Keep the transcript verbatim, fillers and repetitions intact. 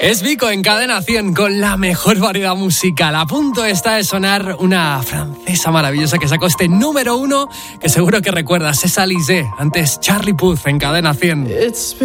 Es Vico en Cadena cien con la mejor variedad musical. A punto está de sonar una francesa maravillosa que sacó este número uno que seguro que recuerdas. Es Alizé, antes Charlie Puth en Cadena cien.